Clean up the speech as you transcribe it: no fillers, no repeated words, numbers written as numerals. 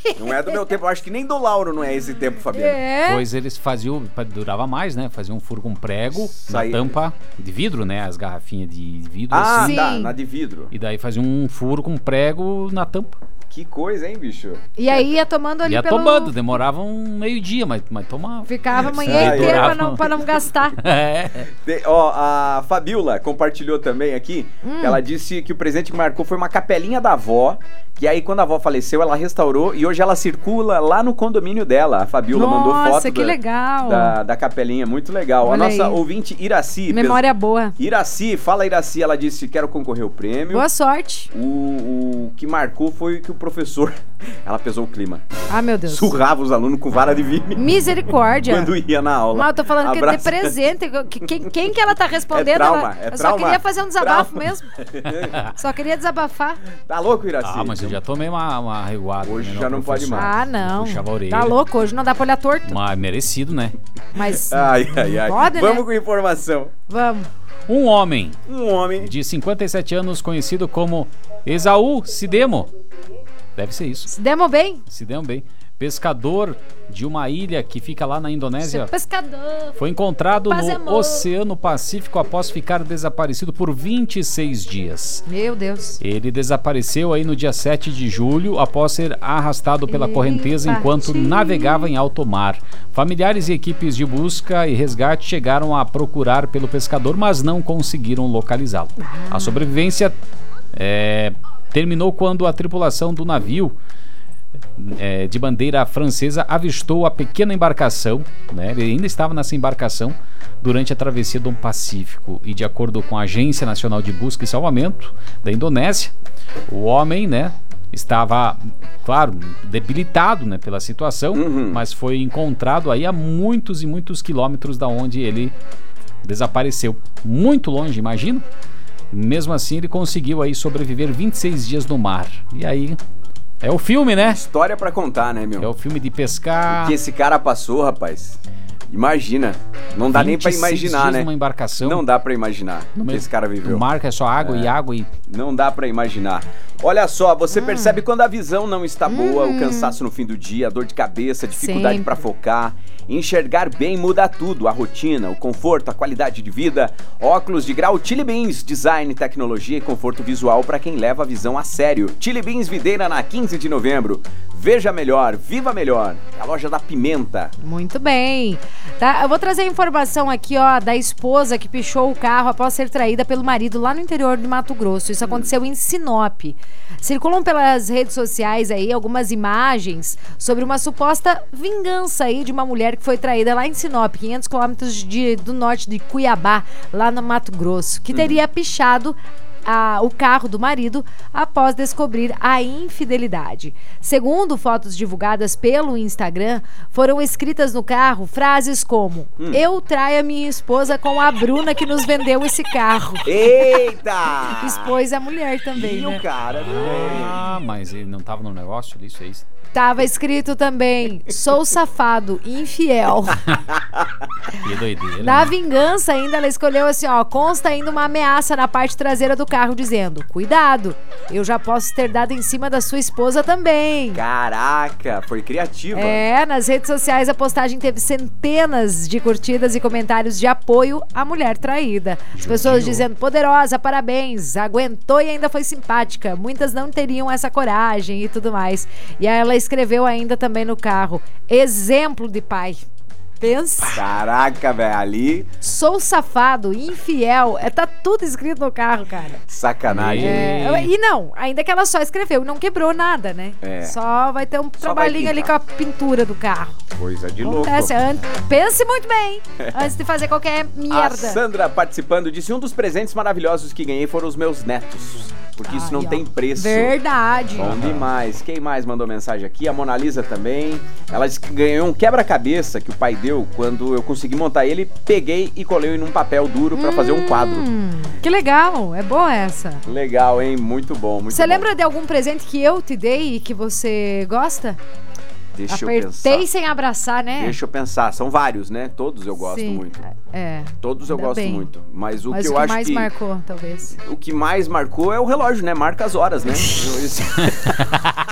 Não é do meu tempo, eu acho que nem do Lauro não é esse tempo, Fabiano. Pois eles faziam, durava mais, né? Faziam um furo com prego na tampa de vidro, né? As garrafinhas de vidro assim. Tá, na de vidro. E daí faziam um furo com prego na tampa. Que coisa, hein, bicho? E aí ia tomando ali pelo... tomando, demorava um meio-dia, mas tomava. Ficava a manhã inteira pra não gastar. A Fabiola compartilhou também aqui, que ela disse que o presente que marcou foi uma capelinha da avó, que aí quando a avó faleceu, ela restaurou e hoje ela circula lá no condomínio dela. A Fabiola mandou foto. Nossa, que legal. Da capelinha, muito legal. Olha a nossa aí. ouvinte Iraci. Memória boa. Iraci, fala Iraci, ela disse, quero concorrer ao prêmio. Boa sorte. O que marcou foi que o professor, ela pesou o clima. Ah, meu Deus. Surrava os alunos com vara de vime. Misericórdia. Quando ia na aula. Mas eu tô falando que é de presente. Quem que ela tá respondendo? Eu só queria fazer um desabafo mesmo. Só queria desabafar. Tá louco, Iraci? Ah, mas eu já tomei uma reguada. Hoje né, já não pode mais. Ah, não. Puxava a orelha. Tá louco, hoje não dá pra olhar torto. Mas merecido, né? Mas Ai. pode, Vamos né? com informação. Vamos. Um homem de 57 anos, conhecido como Esaú Sidemo. Deve ser isso. Sidemo bem? Sidemo bem. Pescador de uma ilha que fica lá na Indonésia. Pescador. Foi encontrado Paz e no amor. Oceano Pacífico após ficar desaparecido por 26 dias. Meu Deus. Ele desapareceu aí no dia 7 de julho após ser arrastado pela correnteza enquanto navegava em alto mar. Familiares e equipes de busca e resgate chegaram a procurar pelo pescador, mas não conseguiram localizá-lo. A sobrevivência terminou quando a tripulação do navio de bandeira francesa avistou a pequena embarcação, né? Ele ainda estava nessa embarcação durante a travessia do Pacífico e de acordo com a Agência Nacional de Busca e Salvamento da Indonésia, o homem, né, estava, claro, debilitado, né, pela situação, mas foi encontrado aí a muitos e muitos quilômetros da onde ele desapareceu, muito longe, imagina. Mesmo assim ele conseguiu aí sobreviver 26 dias no mar. E aí é o filme, né? História pra contar, né, meu? É o filme de pescar. O que esse cara passou, rapaz. Imagina. Não dá nem pra imaginar, né? Numa embarcação. Não dá pra imaginar o que esse cara viveu. O mar que é só água e água e... Não dá pra imaginar. Olha só, você percebe quando a visão não está boa, o cansaço no fim do dia, a dor de cabeça, a dificuldade pra focar. Enxergar bem muda tudo, a rotina, o conforto, a qualidade de vida. Óculos de grau Chili Beans, design, tecnologia e conforto visual para quem leva a visão a sério. Chili Beans Videira na 15 de novembro. Veja melhor, viva melhor. É a loja da Pimenta. Muito bem. Tá, eu vou trazer a informação aqui, ó, da esposa que pichou o carro após ser traída pelo marido lá no interior de Mato Grosso. Isso aconteceu em Sinop. Circulam pelas redes sociais aí algumas imagens sobre uma suposta vingança aí de uma mulher que foi traída lá em Sinop, 500 quilômetros do norte de Cuiabá, lá no Mato Grosso, que teria pichado o carro do marido após descobrir a infidelidade. Segundo fotos divulgadas pelo Instagram, foram escritas no carro frases como: eu traio a minha esposa com a Bruna que nos vendeu esse carro. Eita! Expôs a mulher também, e né? o cara, Ah, mas ele não tava no negócio disso, é isso? Tava escrito também: sou safado, infiel. Que doideira. Na né? vingança ainda, ela escolheu assim, ó, consta ainda uma ameaça na parte traseira do carro dizendo: cuidado, eu já posso ter dado em cima da sua esposa também. Caraca, foi criativa. Nas redes sociais a postagem teve centenas de curtidas e comentários de apoio à mulher traída. As pessoas dizendo: poderosa, parabéns, aguentou e ainda foi simpática. Muitas não teriam essa coragem e tudo mais. E aí ela escreveu ainda também no carro: exemplo de pai. Pensa. Caraca, velho, ali... Sou safado, infiel. Tá tudo escrito no carro, cara. Sacanagem. E não, ainda que ela só escreveu e não quebrou nada, né? Só vai ter um trabalhinho ali com a pintura do carro. Coisa de louco. Pense muito bem antes de fazer qualquer merda. A Sandra participando disse: um dos presentes maravilhosos que ganhei foram os meus netos. Porque isso não tem preço. Verdade. Bom demais. Quem mais mandou mensagem aqui? A Mona Lisa também. Ela disse que ganhou um quebra-cabeça que o pai deu. Quando eu consegui montar ele, peguei e colei num papel duro pra fazer um quadro. Que legal. É boa essa. Legal, hein? Muito bom, muito bom. Você lembra de algum presente que eu te dei e que você gosta? Deixa eu Apertei pensar. sem abraçar, né? Deixa eu pensar. São vários, né? Todos eu gosto muito. Todos eu gosto muito. Mas o que eu acho que... mais marcou, talvez. O que mais marcou é o relógio, né? Marca as horas, né?